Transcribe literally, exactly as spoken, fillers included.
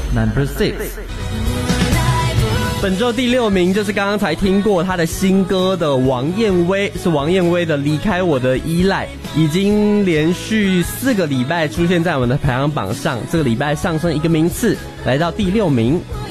Number Six。本周第六名就是刚刚才听过他的新歌的王燕威，是王燕威的《离开我的依赖》，已经连续四个礼拜出现在我们的排行榜上，这个礼拜上升一个名次，来到第六名。